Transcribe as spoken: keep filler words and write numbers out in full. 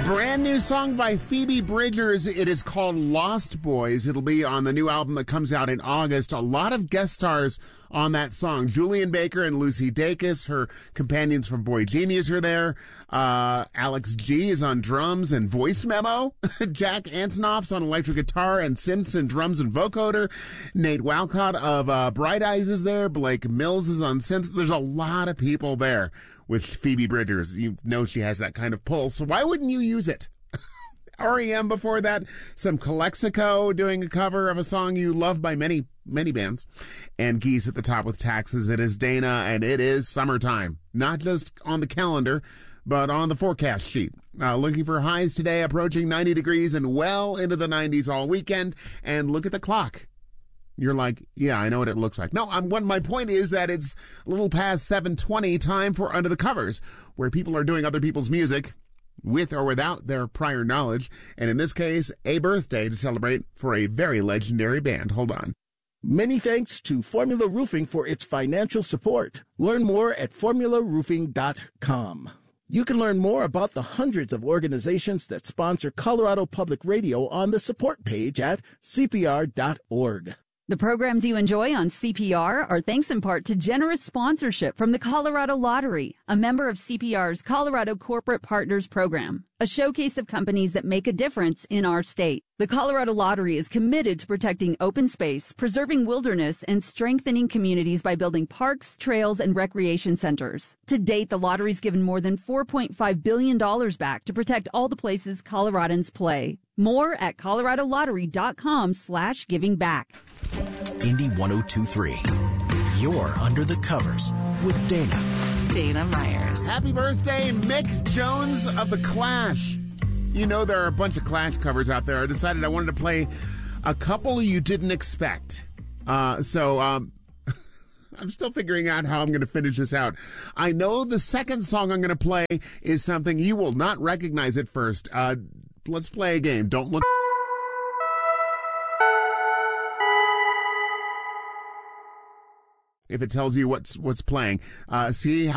Brand new song by Phoebe Bridgers. It is called Lost Boys. It'll be on the new album that comes out in August. A lot of guest stars on that song. Julian Baker and Lucy Dacus, her companions from Boy Genius, are there. Uh, Alex G is on drums and voice memo. Jack Antonoff's on electric guitar and synths and drums and vocoder. Nate Walcott of uh, Bright Eyes is there. Blake Mills is on synths. There's a lot of people there with Phoebe Bridgers. You know she has that kind of pull, so why wouldn't you use it? R E M before that, some Calexico doing a cover of a song you love by many, many bands, and Geese at the top with Taxes. It is Dana, and it is summertime. Not just on the calendar, but on the forecast sheet. Uh, looking for highs today approaching ninety degrees and well into the nineties all weekend, and look at the clock. You're like, yeah, I know what it looks like. No, I'm, what my point is that it's a little past seven twenty, time for Under the Covers, where people are doing other people's music with or without their prior knowledge, and in this case, a birthday to celebrate for a very legendary band. Hold on. Many thanks to Formula Roofing for its financial support. Learn more at formula roofing dot com. You can learn more about the hundreds of organizations that sponsor Colorado Public Radio on the support page at C P R dot org. The programs you enjoy on C P R are thanks in part to generous sponsorship from the Colorado Lottery, a member of C P R's Colorado Corporate Partners Program, a showcase of companies that make a difference in our state. The Colorado Lottery is committed to protecting open space, preserving wilderness, and strengthening communities by building parks, trails, and recreation centers. To date, the lottery's given more than four point five billion dollars back to protect all the places Coloradans play. More at colorado lottery dot com slash giving back. Indy one oh two point three. You're Under the Covers with Dana. Dana Myers. Happy birthday, Mick Jones of The Clash. You know there are a bunch of Clash covers out there. I decided I wanted to play a couple you didn't expect. Uh, so um, I'm still figuring out how I'm going to finish this out. I know the second song I'm going to play is something you will not recognize at first. Uh, let's play a game. Don't look. If it tells you what's what's playing, uh, see how